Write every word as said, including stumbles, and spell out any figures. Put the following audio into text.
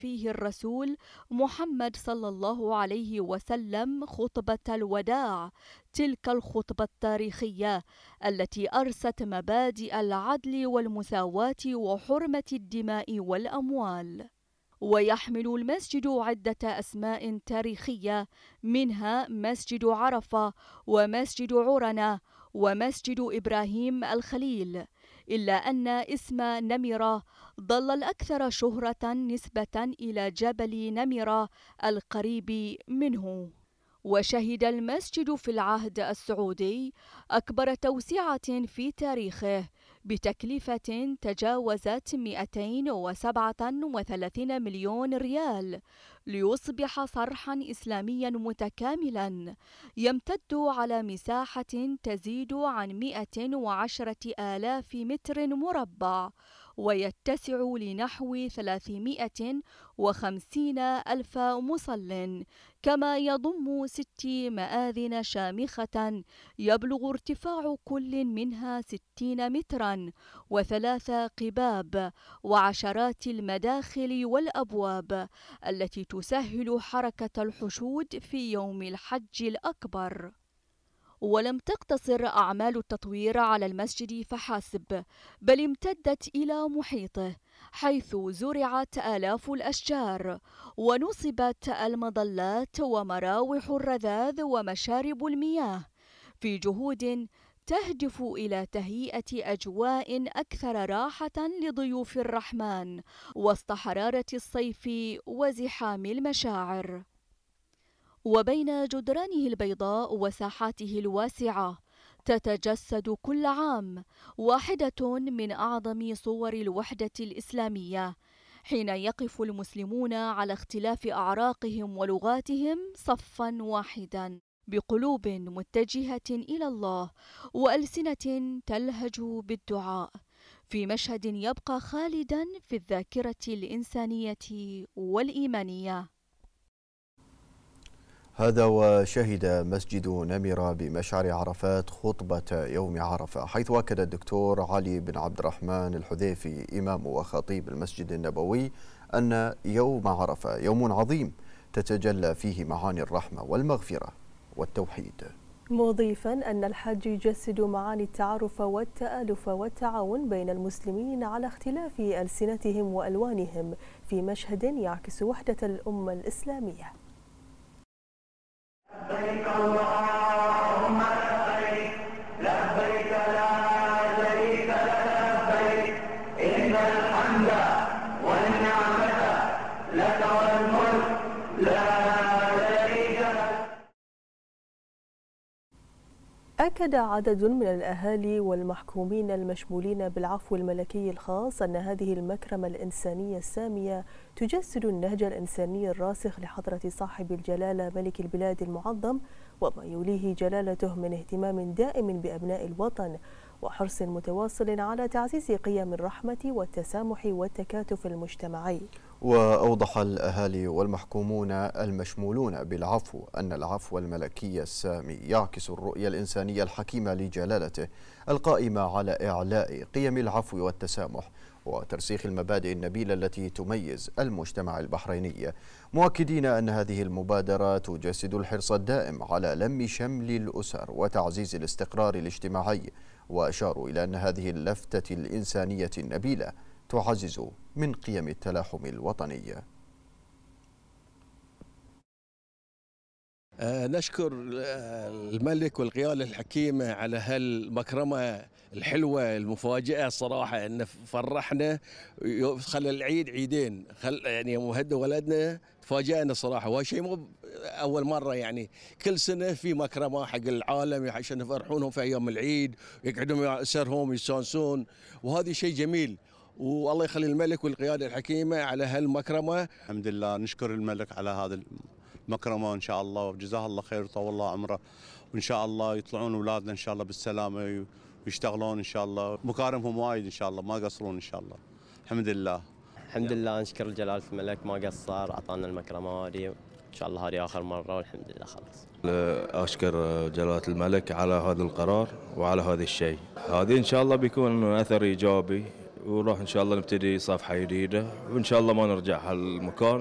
فيه الرسول محمد صلى الله عليه وسلم خطبة الوداع، تلك الخطبة التاريخية التي أرست مبادئ العدل والمساواة وحرمة الدماء والأموال. ويحمل المسجد عدة أسماء تاريخية، منها مسجد عرفة ومسجد عرنة ومسجد إبراهيم الخليل، إلا أن اسم نمرة ظل الأكثر شهرة نسبة إلى جبل نمرة القريب منه. وشهد المسجد في العهد السعودي أكبر توسعة في تاريخه بتكلفة تجاوزت مئتين وسبعة وثلاثين مليون ريال، ليصبح صرحا إسلاميا متكاملا يمتد على مساحة تزيد عن مئة وعشرة آلاف متر مربع، ويتسع لنحو ثلاثمئة وخمسين ألف مصل، كما يضم ست مآذن شامخة يبلغ ارتفاع كل منها ستين مترا، وثلاث قباب، وعشرات المداخل والأبواب التي تسهل حركة الحشود في يوم الحج الأكبر. ولم تقتصر أعمال التطوير على المسجد فحسب، بل امتدت إلى محيطه، حيث زرعت آلاف الأشجار، ونصبت المظلات ومراوح الرذاذ ومشارب المياه، في جهود تهدف إلى تهيئة أجواء أكثر راحة لضيوف الرحمن وسط حرارة الصيف وزحام المشاعر. وبين جدرانه البيضاء وساحاته الواسعة تتجسد كل عام واحدة من أعظم صور الوحدة الإسلامية، حين يقف المسلمون على اختلاف أعراقهم ولغاتهم صفا واحدا، بقلوب متجهة إلى الله وألسنة تلهج بالدعاء، في مشهد يبقى خالدا في الذاكرة الإنسانية والإيمانية. هذا وشهد مسجد نمرة بمشعر عرفات خطبة يوم عرفة، حيث أكد الدكتور علي بن عبد الرحمن الحذيفي إمام وخطيب المسجد النبوي أن يوم عرفة يوم عظيم تتجلى فيه معاني الرحمة والمغفرة والتوحيد، مضيفا أن الحج يجسد معاني التعارف والتآلف والتعاون بين المسلمين على اختلاف ألسنتهم وألوانهم، في مشهد يعكس وحدة الأمة الإسلامية. لبيك اللهم لبيك لبيك لا شريك لك لبيك إن الحمد والنعمة لك والملك لا شريك لك. أكد عدد من الأهالي والمحكومين المشمولين بالعفو الملكي الخاص أن هذه المكرمة الإنسانية السامية تجسد النهج الإنساني الراسخ لحضرة صاحب الجلالة ملك البلاد المعظم، وما يوليه جلالته من اهتمام دائم بأبناء الوطن وحرص متواصل على تعزيز قيم الرحمة والتسامح والتكاتف المجتمعي. وأوضح الأهالي والمحكومون المشمولون بالعفو أن العفو الملكي السامي يعكس الرؤية الإنسانية الحكيمة لجلالته القائمة على إعلاء قيم العفو والتسامح وترسيخ المبادئ النبيلة التي تميز المجتمع البحريني، مؤكدين أن هذه المبادرة تجسد الحرص الدائم على لم شمل الأسر وتعزيز الاستقرار الاجتماعي، وأشاروا إلى أن هذه اللفتة الإنسانية النبيلة تعزز من قيم التلاحم الوطني. نشكر الملك والقيادة الحكيمة على هالمكرمة الحلوة المفاجئة، صراحة أن فرحنا، خلى العيد عيدين، خل يعني مهدى ولدنا تفاجأنا صراحة، وهذا شيء مو أول مرة، يعني كل سنة في مكرمة حق العالم عشان يفرحونهم في أيام العيد ويقعدون مع أسرهم يستانسون، وهذا شيء جميل، والله يخلي الملك والقيادة الحكيمة على هالمكرمة. الحمد لله نشكر الملك على هذا المكرمة إن شاء الله، وجزاه الله خير وطول الله عمره، وإن شاء الله يطلعون أولادنا إن شاء الله بالسلامة ويشتغلون إن شاء الله، مكارمهم وايد إن شاء الله ما قصرون إن شاء الله. الحمد لله الحمد لله نشكر جلالة الملك ما قصر، أعطانا المكرمة هذه، إن شاء الله هذه آخر مرة والحمد لله خلص. أشكر جلالة الملك على هذا القرار وعلى هذا الشيء، هذه إن شاء الله بيكون أثر إيجابي ونروح إن شاء الله نبتدي صفحة جديدة، وإن شاء الله ما نرجع هالمكان.